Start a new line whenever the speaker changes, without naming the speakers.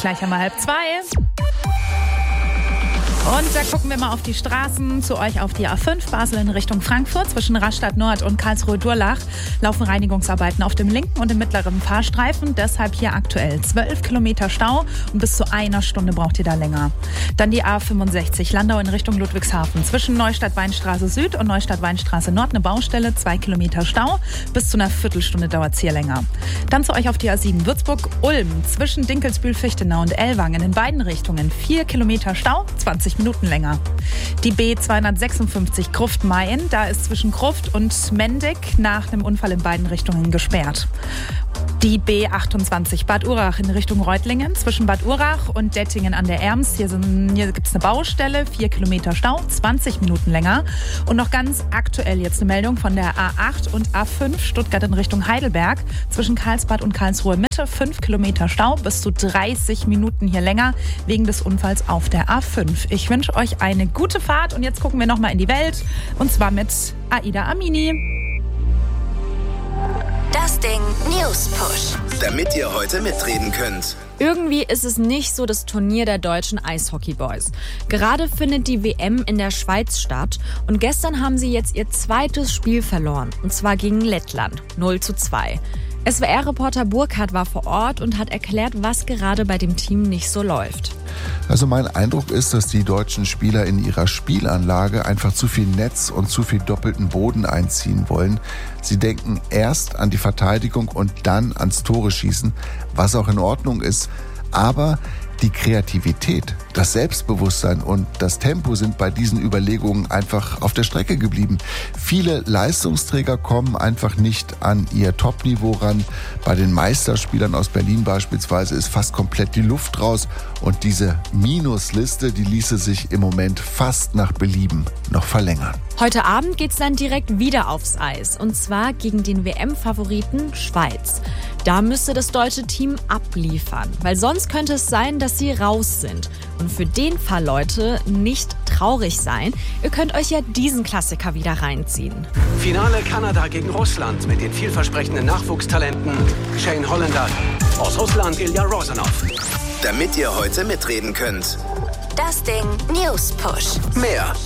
gleich einmal 1:30. Und da gucken wir mal auf die Straßen, zu euch auf die A5 Basel in Richtung Frankfurt. Zwischen Rastatt Nord und Karlsruhe-Durlach laufen Reinigungsarbeiten auf dem linken und dem mittleren Fahrstreifen. Deshalb hier aktuell 12 Kilometer Stau und bis zu einer Stunde braucht ihr da länger. Dann die A65 Landau in Richtung Ludwigshafen. Zwischen Neustadt-Weinstraße Süd und Neustadt-Weinstraße Nord eine Baustelle, 2 Kilometer Stau. Bis zu einer Viertelstunde dauert es hier länger. Dann zu euch auf die A7 Würzburg-Ulm. Zwischen Dinkelsbühl-Fichtenau und Ellwangen in beiden Richtungen 4 Kilometer Stau, 20 Minuten länger. Die B256 Gruft-Mayen, da ist zwischen Gruft und Mendig nach einem Unfall in beiden Richtungen gesperrt. Die B28 Bad Urach in Richtung Reutlingen, zwischen Bad Urach und Dettingen an der Erms. Hier gibt es eine Baustelle, 4 Kilometer Stau, 20 Minuten länger. Und noch ganz aktuell jetzt eine Meldung von der A8 und A5 Stuttgart in Richtung Heidelberg. Zwischen Karlsbad und Karlsruhe Mitte 5 Kilometer Stau, bis zu 30 Minuten hier länger wegen des Unfalls auf der A5. Ich wünsche euch eine gute Fahrt und jetzt gucken wir nochmal in die Welt und zwar mit Aida Amini.
Das Ding News Push.
Damit ihr heute mitreden könnt.
Irgendwie ist es nicht so das Turnier der deutschen Eishockey-Boys. Gerade findet die WM in der Schweiz statt und gestern haben sie jetzt ihr zweites Spiel verloren, und zwar gegen Lettland, 0:2. SWR-Reporter Burkhardt war vor Ort und hat erklärt, was gerade bei dem Team nicht so läuft.
Also mein Eindruck ist, dass die deutschen Spieler in ihrer Spielanlage einfach zu viel Netz und zu viel doppelten Boden einziehen wollen. Sie denken erst an die Verteidigung und dann ans Tore schießen, was auch in Ordnung ist. Aber die Kreativität, das Selbstbewusstsein und das Tempo sind bei diesen Überlegungen einfach auf der Strecke geblieben. Viele Leistungsträger kommen einfach nicht an ihr Topniveau ran. Bei den Meisterspielern aus Berlin beispielsweise ist fast komplett die Luft raus. Und diese Minusliste, die ließe sich im Moment fast nach Belieben noch verlängern.
Heute Abend geht's dann direkt wieder aufs Eis, und zwar gegen den WM-Favoriten Schweiz. Da müsste das deutsche Team abliefern, weil sonst könnte es sein, dass sie raus sind. Und für den Fall, Leute, nicht traurig sein. Ihr könnt euch ja diesen Klassiker wieder reinziehen.
Finale Kanada gegen Russland mit den vielversprechenden Nachwuchstalenten Shane Hollander, aus Russland Ilya Rozanov.
Damit ihr heute mitreden könnt.
Das Ding News Push.
Mehr